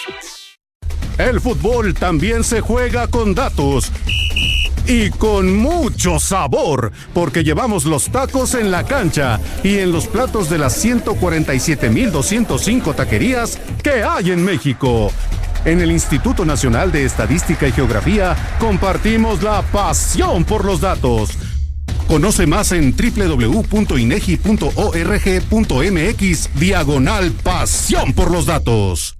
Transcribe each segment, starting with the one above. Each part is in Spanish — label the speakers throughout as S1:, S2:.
S1: El fútbol también se juega con datos y con mucho sabor, porque llevamos los tacos en la cancha y en los platos de las 147,205 taquerías que hay en México. En el Instituto Nacional de Estadística y Geografía compartimos la pasión por los datos. Conoce más en www.inegi.org.mx/pasión por los datos.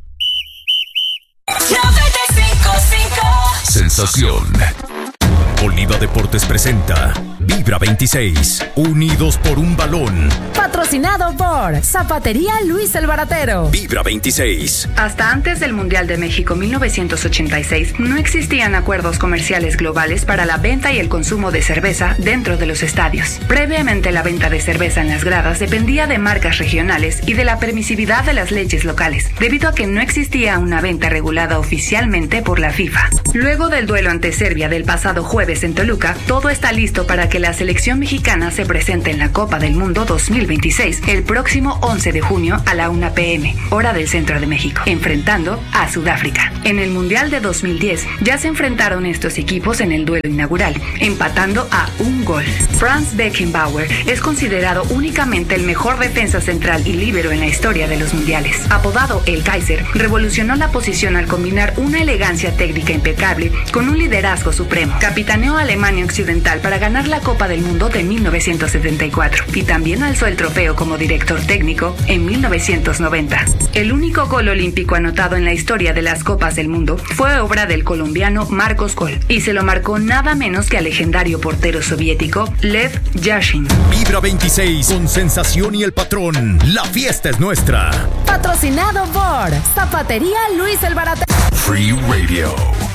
S2: 95.5
S3: Sensación. Oliva Deportes presenta Vibra 26, unidos por un balón.
S4: Patrocinado por Zapatería Luis el Baratero.
S3: Vibra 26.
S5: Hasta antes del Mundial de México 1986, no existían acuerdos comerciales globales para la venta y el consumo de cerveza dentro de los estadios. Previamente, la venta de cerveza en las gradas dependía de marcas regionales y de la permisividad de las leyes locales, debido a que no existía una venta regulada oficialmente por la FIFA. Luego del duelo ante Serbia del pasado jueves en Toluca, todo está listo para que la selección mexicana se presente en la Copa del Mundo 2026 el próximo 11 de junio a la 1 p.m., hora del centro de México, enfrentando a Sudáfrica. En el Mundial de 2010 ya se enfrentaron estos equipos en el duelo inaugural, empatando a un gol. Franz Beckenbauer es considerado únicamente el mejor defensa central y líbero en la historia de los mundiales. Apodado El Kaiser, revolucionó la posición al combinar una elegancia técnica impecable con un liderazgo supremo. Capitaneó a Alemania Occidental para ganar la Copa del Mundo de 1974 y también alzó el trofeo como director técnico en 1990. El único gol olímpico anotado en la historia de las Copas del Mundo fue obra del colombiano Marcos Gol y se lo marcó nada menos que al legendario portero soviético Lev Yashin.
S3: Vibra 26 con Sensación y el Patrón. La fiesta es nuestra.
S4: Patrocinado por Zapatería Luis el Baratero.
S3: Free Radio.